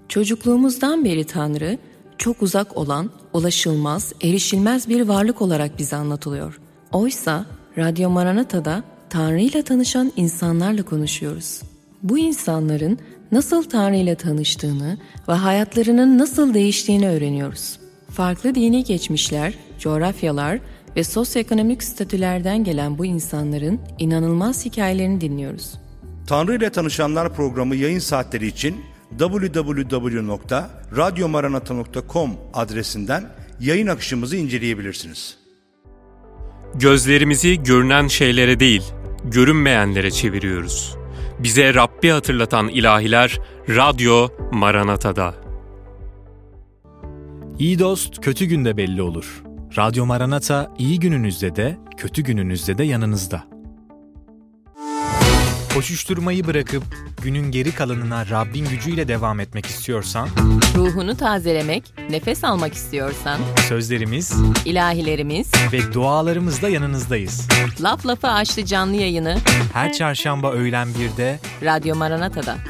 Çocukluğumuzdan beri Tanrı, çok uzak olan, ulaşılmaz, erişilmez bir varlık olarak bize anlatılıyor. Oysa Radyo Maranata'da Tanrı ile tanışan insanlarla konuşuyoruz. Bu insanların nasıl Tanrı ile tanıştığını ve hayatlarının nasıl değiştiğini öğreniyoruz. Farklı dini geçmişler, coğrafyalar ve sosyoekonomik statülerden gelen bu insanların inanılmaz hikayelerini dinliyoruz. Tanrı ile Tanışanlar programı yayın saatleri için www.radyomaranata.com adresinden yayın akışımızı inceleyebilirsiniz. Gözlerimizi görünen şeylere değil, görünmeyenlere çeviriyoruz. Bize Rabbi hatırlatan ilahiler Radyo Maranata'da. İyi dost kötü günde belli olur. Radyo Maranata iyi gününüzde de kötü gününüzde de yanınızda. Koşuşturmayı bırakıp günün geri kalanına Rabbin gücüyle devam etmek istiyorsan, Ruhunu tazelemek, nefes almak istiyorsan, sözlerimiz, ilahilerimiz ve dualarımızla yanınızdayız. Laf Lafı Açtı canlı yayını Her çarşamba öğlen 1'de Radyo Maranata'da.